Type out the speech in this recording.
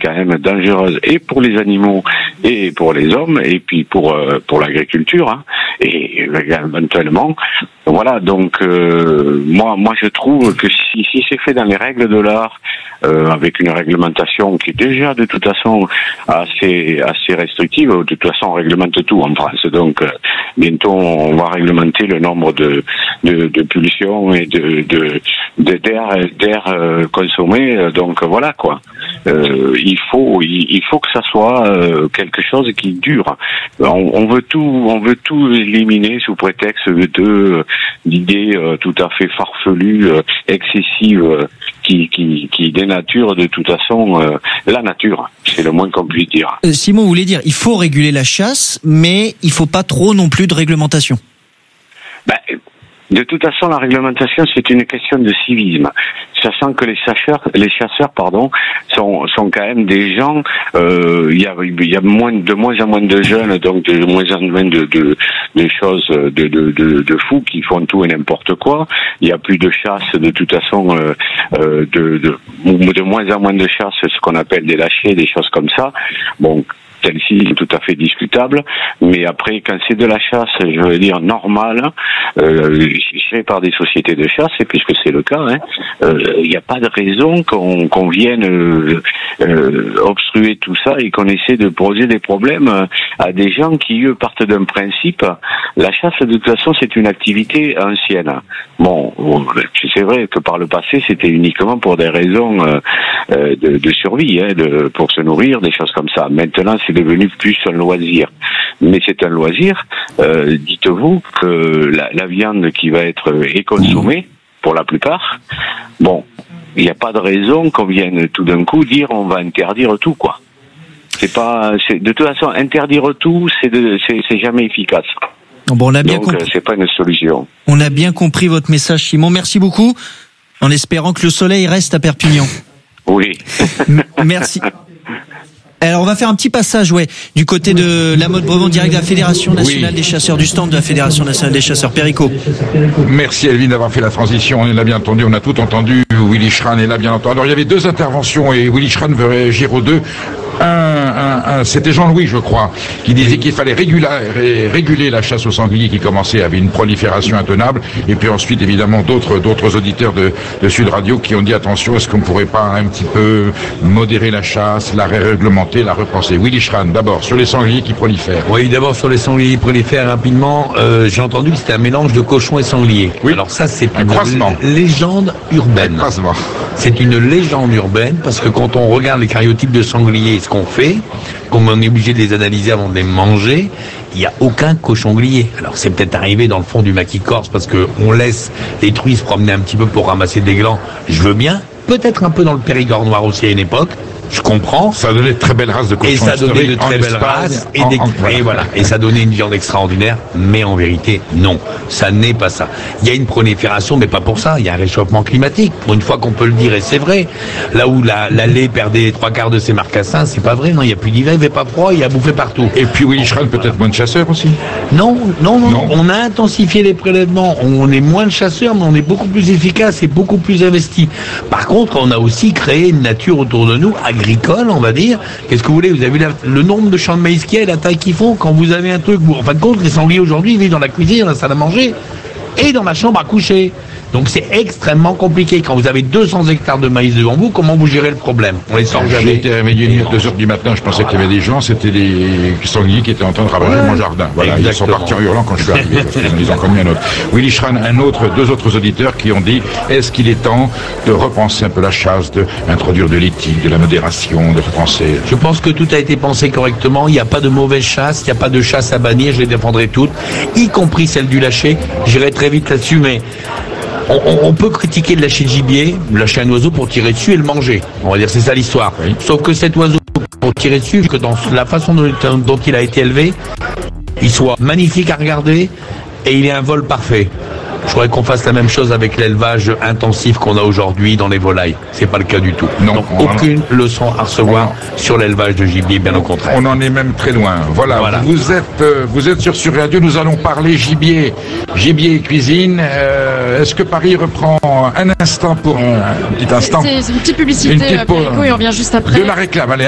quand même dangereuse et pour les animaux et pour les hommes et puis pour l'agriculture, hein, et éventuellement. Voilà, donc moi je trouve que si c'est fait dans les règles de l'art, avec une réglementation qui est déjà de toute façon assez restrictive, de toute façon on réglemente tout en France, donc bientôt on va réglementer le nombre de pollutions et d'air consommé, donc voilà quoi. Il faut que ça soit quelque chose qui dure. On veut tout éliminer sous prétexte d'idées tout à fait farfelues, excessives, qui dénaturent de toute façon la nature. C'est le moins qu'on puisse dire. Simon, vous voulez dire, il faut réguler la chasse, mais il faut pas trop non plus de réglementation. De toute façon, la réglementation, c'est une question de civisme. Sachant que les chasseurs, sont quand même des gens. Il y a de moins en moins de jeunes, donc de moins en moins de choses de fous qui font tout et n'importe quoi. Il y a plus de chasse, de toute façon, de moins en moins de chasse, ce qu'on appelle des lâchers, des choses comme ça. Bon. Celle-ci est tout à fait discutable, mais après, quand c'est de la chasse, je veux dire normale, gérée par des sociétés de chasse, et puisque c'est le cas, il n'y a pas de raison qu'on vienne obstruer tout ça et qu'on essaie de poser des problèmes à des gens qui, eux, partent d'un principe. La chasse, de toute façon, c'est une activité ancienne. Bon, c'est vrai que par le passé, c'était uniquement pour des raisons de survie, pour se nourrir, des choses comme ça. Maintenant, c'est devenu plus un loisir. Mais c'est un loisir. Dites-vous que la viande qui va être consommée, pour la plupart, bon, il n'y a pas de raison qu'on vienne tout d'un coup dire on va interdire tout, quoi. De toute façon, interdire tout, c'est jamais efficace. Bon, on a bien Donc, c'est pas une solution. On a bien compris votre message, Simon. Merci beaucoup. En espérant que le soleil reste à Perpignan. Oui. Merci. Alors on va faire un petit passage du côté de la Motte Brevant, direct de la Fédération Nationale des Chasseurs, du stand de la Fédération Nationale des Chasseurs. Perico. Merci Elvin d'avoir fait la transition, on l'a bien entendu, on a tout entendu, Willy Schran est là bien entendu. Alors il y avait deux interventions et Willy Schran veut réagir aux deux. C'était Jean-Louis, je crois, qui disait qu'il fallait réguler la chasse au sanglier qui commençait, avait une prolifération intenable, et puis ensuite évidemment d'autres auditeurs de Sud Radio qui ont dit attention, est-ce qu'on ne pourrait pas un petit peu modérer la chasse, la réglementer, la repenser. Willy Schran, d'abord sur les sangliers qui prolifèrent. Oui, d'abord sur les sangliers qui prolifèrent rapidement, j'ai entendu que c'était un mélange de cochons et sangliers. Oui. Alors ça c'est une légende urbaine. C'est une légende urbaine parce que quand on regarde les cariotypes de sangliers, ce qu'on fait, comme on est obligé de les analyser avant de les manger, il n'y a aucun cochon glier. Alors c'est peut-être arrivé dans le fond du maquis corse parce que on laisse les truies se promener un petit peu pour ramasser des glands. Je veux bien. Peut-être un peu dans le Périgord noir aussi à une époque. Je comprends. Ça donnait de très belles races de cochons. Et ça donnait de très belles races. Et voilà. Et ça donnait une viande extraordinaire. Mais en vérité, non. Ça n'est pas ça. Il y a une prolifération, mais pas pour ça. Il y a un réchauffement climatique. Pour une fois qu'on peut le dire, et c'est vrai. Là où la lait perdait les 3/4 de ses marcassins, c'est pas vrai. Non, il n'y a plus d'hiver, il fait pas froid, il y a bouffé partout. Et puis Willy Schran, peut-être moins de chasseurs aussi? Non. On a intensifié les prélèvements. On est moins de chasseurs, mais on est beaucoup plus efficace et beaucoup plus investi. Par contre, on a aussi créé une nature autour de nous, agricole, on va dire. Qu'est-ce que vous voulez? Vous avez vu le nombre de champs de maïs qu'il y a et la taille qu'ils font. Quand vous avez un truc, en fin de compte, les sangliers aujourd'hui, ils vivent dans la cuisine, dans la salle à manger et dans la chambre à coucher. Donc c'est extrêmement compliqué. Quand vous avez 200 hectares de maïs devant vous, comment vous gérez le problème? On les sort jamais. J'ai été réveillé à 2h du matin, je pensais qu'il y avait des gens, c'était des sangliers qui étaient en train de ravager mon jardin. Voilà, exactement. Ils sont partis en hurlant quand je suis arrivé, parce qu'ils ont commis un autre. Willy Schran, deux autres auditeurs qui ont dit, est-ce qu'il est temps de repenser un peu la chasse, d'introduire de l'éthique, de la modération, de repenser? Je pense que tout a été pensé correctement, il n'y a pas de mauvaise chasse, il n'y a pas de chasse à bannir, je les défendrai toutes, y compris celle du lâcher. J'irai très vite là-dessus, mais on peut critiquer le lâcher de gibier, lâcher un oiseau pour tirer dessus et le manger. On va dire c'est ça l'histoire. Oui. Sauf que cet oiseau, pour tirer dessus, que dans la façon dont il a été élevé, il soit magnifique à regarder et il ait un vol parfait. Je voudrais qu'on fasse la même chose avec l'élevage intensif qu'on a aujourd'hui dans les volailles. C'est pas le cas du tout. Non, donc aucune leçon à recevoir sur l'élevage de gibier, bien au contraire. On en est même très loin. Voilà. Vous êtes sur Radio, nous allons parler gibier et cuisine. Est-ce que Paris reprend un instant pour un petit instant? C'est une petite publicité, Perico, et on revient juste après. De la réclame, allez.